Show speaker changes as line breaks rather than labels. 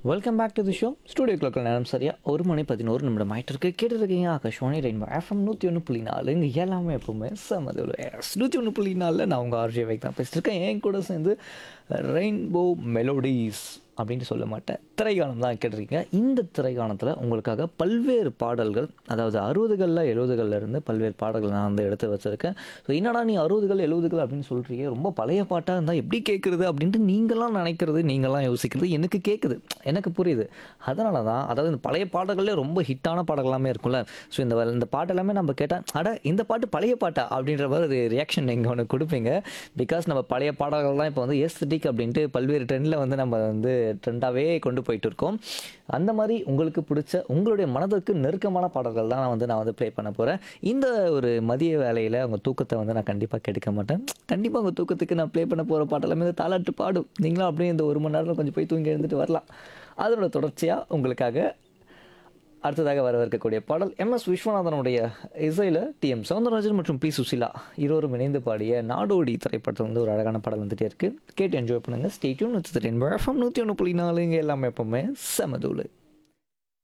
Welcome back to the show. Studio கிளாக்கில் நேரம் சரியா 1:11 ஆயிட்டு இருக்கு. கேட்டுருக்கீங்க ஆகாஷ்வாணி ரெயின்போ எஃப்எம் 101.4. இங்கே எல்லாமே எப்பவுமே செமது 101.4. நான் உங்கள் ஆர்ஜே வைக் தான் பேசிட்டு இருக்கேன். என் கூட சேர்ந்து ரெயின்போ மெலோடிஸ் அப்படின்ட்டு சொல்ல மாட்டேன், திரைக்காலம் தான் கேட்டிருக்கீங்க. இந்த திரைக்காலத்தில் உங்களுக்காக பல்வேறு பாடல்கள், அதாவது 60களில் 70களில் இருந்து பல்வேறு பாடல்கள் நான் வந்து எடுத்து வச்சுருக்கேன். ஸோ என்னடா நீ 60கள் 70கள் அப்படின்னு சொல்கிறீங்க, ரொம்ப பழைய பாட்டாக இருந்தால் எப்படி கேட்குறது அப்படின்ட்டு நீங்களாம் நினைக்கிறது, நீங்களாம் யோசிக்கிறது எனக்கு கேட்குது, எனக்கு புரியுது. அதனால தான், அதாவது இந்த பழைய பாடல்களே ரொம்ப ஹிட்டான பாடல் எல்லாமே இருக்கும்ல. ஸோ இந்த பாட்டு எல்லாமே நம்ம கேட்டால் அட இந்த பாட்டு பழைய பாட்டா அப்படின்ற மாதிரி ஒரு ரியாக்ஷன் நீங்கள் ஒன்று கொடுப்பீங்க. பிகாஸ் நம்ம பழைய பாடல்கள் தான் இப்போ வந்து ஏஸ்தட்டிக் அப்படின்ட்டு பல்வேறு ட்ரெண்டில் வந்து நம்ம வந்து ட்ரெண்டாகவே கொண்டு போயிட்டு இருக்கோம். அந்த மாதிரி உங்களுக்கு பிடிச்ச உங்களுடைய மனதிற்கு நெருக்கமான பாடல்கள் தான் நான் வந்து ப்ளே பண்ண போகிறேன். இந்த ஒரு மதிய வேலையில் உங்கள் தூக்கத்தை வந்து நான் கண்டிப்பாக கெடுக்க மாட்டேன். கண்டிப்பாக உங்கள் தூக்கத்துக்கு நான் ப்ளே பண்ண போகிற பாட்டெல்லாமே இந்த தாலாட்டு பாடும். நீங்களும் அப்படியே இந்த 1 மணி நேரத்தில் கொஞ்சம் போய் தூங்கி எழுந்துட்டு வரலாம். அதனோட தொடர்ச்சியாக உங்களுக்காக அடுத்ததாக வரவிருக்கக்கூடிய பாடல் எம்எஸ் விஸ்வநாதனுடைய இசையில் டிஎம் சௌந்தரராஜன் மற்றும் பி சுசிலா இருவரும் இணைந்து பாடிய நாடோடி திரைப்படத்தில் வந்து ஒரு அழகான பாடல் வந்துட்டே இருக்கு. கேட்டு என்ஜாய் பண்ணுங்க. Stay tune with rainbow FM 101.4. இங்கே எல்லாமே எப்பவுமே செமதூளு.